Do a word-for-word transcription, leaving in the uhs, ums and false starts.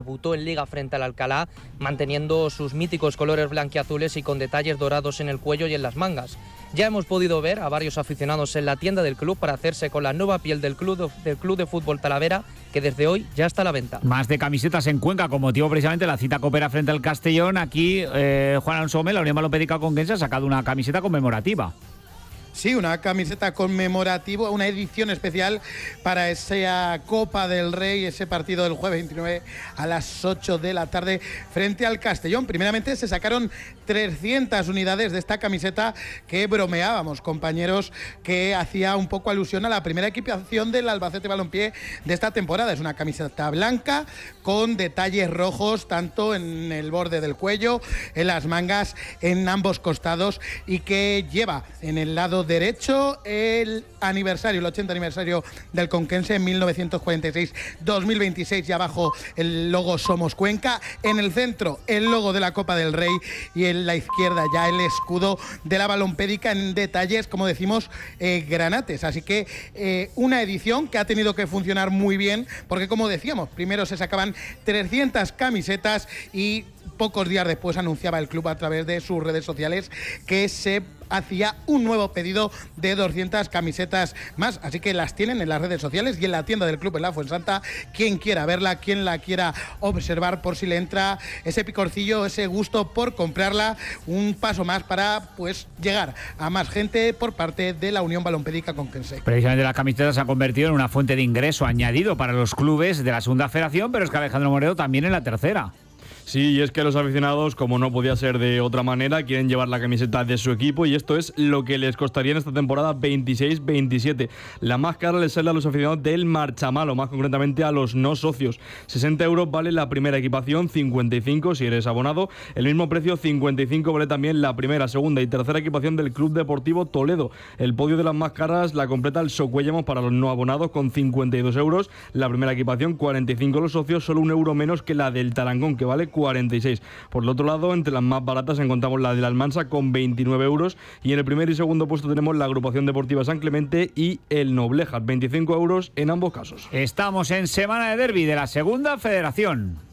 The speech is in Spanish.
Debutó en Liga frente al Alcalá, manteniendo sus míticos colores blanquiazules y con detalles dorados en el cuello y en las mangas. Ya hemos podido ver a varios aficionados en la tienda del club para hacerse con la nueva piel del club, del club de fútbol Talavera, que desde hoy ya está a la venta. Más de camisetas en Cuenca, con motivo precisamente de la cita copera frente al Castellón. Aquí eh, Juan Alonso Gómez, la Unión Balompédica Conquense, ha sacado una camiseta conmemorativa. Sí, una camiseta conmemorativa, una edición especial para esa Copa del Rey, ese partido del jueves veintinueve a las ocho de la tarde frente al Castellón. Primeramente se sacaron trescientas unidades de esta camiseta que bromeábamos, compañeros, que hacía un poco alusión a la primera equipación del Albacete Balompié de esta temporada. Es una camiseta blanca con detalles rojos tanto en el borde del cuello, en las mangas, en ambos costados, y que lleva en el lado derecho el aniversario, el ochenta aniversario del Conquense en mil novecientos cuarenta y seis dos mil veintiséis, y abajo el logo Somos Cuenca, en el centro el logo de la Copa del Rey y en la izquierda ya el escudo de la Balompédica en detalles, como decimos, eh, granates. Así que eh, una edición que ha tenido que funcionar muy bien, porque como decíamos, primero se sacaban trescientas camisetas y pocos días después anunciaba el club a través de sus redes sociales que se hacía un nuevo pedido de doscientas camisetas más, así que las tienen en las redes sociales y en la tienda del club en la Fuensanta. Quien quiera verla, quien la quiera observar, por si le entra ese picorcillo, ese gusto por comprarla, un paso más para pues llegar a más gente por parte de la Unión Balompédica Conquense. Precisamente las camisetas se han convertido en una fuente de ingreso añadido para los clubes de la segunda federación, pero es que Alejandro Moreno también en la tercera. Sí, y es que los aficionados, como no podía ser de otra manera, quieren llevar la camiseta de su equipo, y esto es lo que les costaría en esta temporada veintiséis veintisiete. La más cara les sale a los aficionados del Marchamalo, más concretamente a los no socios. sesenta euros vale la primera equipación, cincuenta y cinco si eres abonado. El mismo precio, cincuenta y cinco, vale también la primera, segunda y tercera equipación del Club Deportivo Toledo. El podio de las más caras la completa el Socuellamos para los no abonados con cincuenta y dos euros. La primera equipación, cuarenta y cinco los socios, solo un euro menos que la del Tarangón, que vale cuarenta y seis. Por el otro lado, entre las más baratas encontramos la de la Almansa con veintinueve euros, y en el primer y segundo puesto tenemos la Agrupación Deportiva San Clemente y el Noblejas, veinticinco euros en ambos casos. Estamos en semana de derbi de la segunda federación.